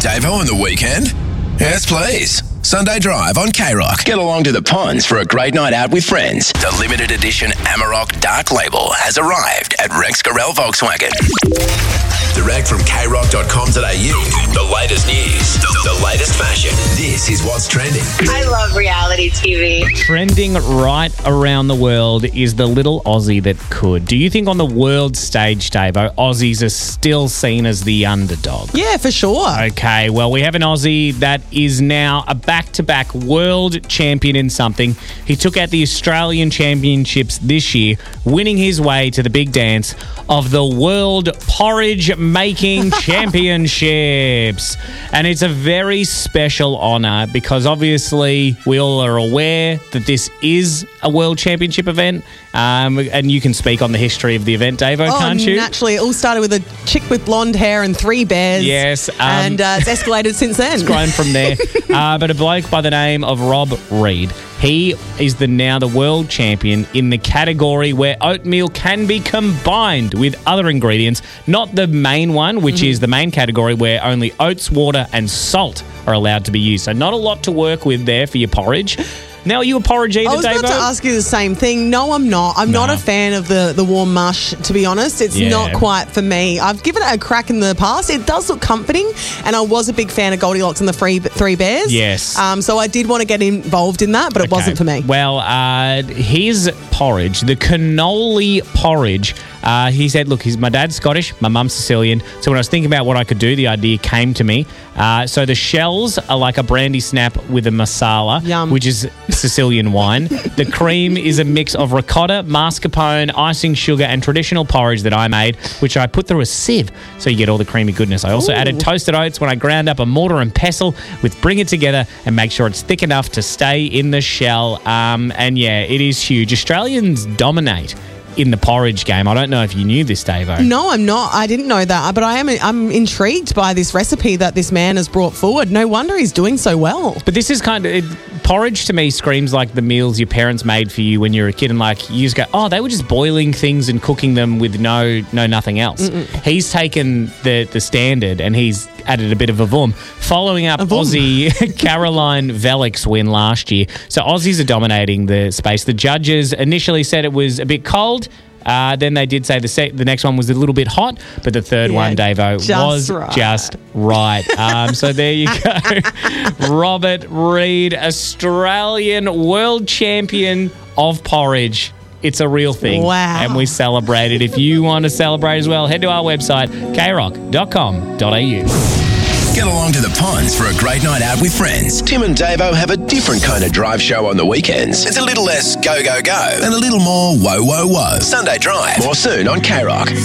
Davo on the weekend? Yes, please. Sunday Drive on K-Rock. Get along to the Ponds for a great night out with friends. The limited edition Amarok Dark Label has arrived at Rex Gorell Volkswagen. Direct from krock.com.au. The latest news, the latest fashion. This is what's trending. I love reality TV. Trending right around the world is the little Aussie that could. Do you think on the world stage, Davo, Aussies are still seen as the underdog? Yeah, for sure. Okay, well, we have an Aussie that is now a back-to-back world champion in something. He took out the Australian Championships this year, winning his way to the big dance of the World Porridge Making Championships. And it's a very special honour because obviously we all are aware that this is a World Championship event. And you can speak on the history of the event, Davo, can't you? Naturally. It all started with a chick with blonde hair and 3 bears. Yes. And it's escalated since then. It's grown from there. But a bloke by the name of Rob Reid, he is now the world champion in the category where oatmeal can be combined with other ingredients, not the main one, which is the main category where only oats, water and salt are allowed to be used. So not a lot to work with there for your porridge. Now, are you a porridge eater, Davo? I was about to ask you the same thing. No, I'm not. I'm not a fan of the warm mush, to be honest. It's not quite for me. I've given it a crack in the past. It does look comforting, and I was a big fan of Goldilocks and the Three Bears. Yes. So I did want to get involved in that, but it wasn't for me. Well, his porridge, the cannoli porridge, he said, look, my dad's Scottish, my mum's Sicilian. So when I was thinking about what I could do, the idea came to me. So the shells are like a brandy snap with a masala, which is Sicilian wine. The cream is a mix of ricotta, mascarpone, icing sugar, and traditional porridge that I made, which I put through a sieve so you get all the creamy goodness. I also added toasted oats when I ground up a mortar and pestle with bring it together and make sure it's thick enough to stay in the shell. And yeah, it is huge. Australians dominate in the porridge game. I don't know if you knew this, Davo. No, I'm not. I didn't know that, but I'm intrigued by this recipe that this man has brought forward. No wonder he's doing so well. But this is porridge to me screams like the meals your parents made for you when you were a kid, and like you just go, oh, they were just boiling things and cooking them with no nothing else. He's taken the standard and he's added a bit of a vum, following up Aussie Caroline Velik's win last year. So Aussies are dominating the space. The judges initially said it was a bit cold. Then they did say the next one was a little bit hot, but the third one, Davo, was just right. So there you go. Robert Reid, Australian world champion of porridge. It's a real thing. Wow. And we celebrate it. If you want to celebrate as well, head to our website, krock.com.au. Get along to the Ponds for a great night out with friends. Tim and Davo have a different kind of drive show on the weekends. It's a little less go, go, go and a little more whoa, whoa, whoa. Sunday Drive. More soon on K-Rock.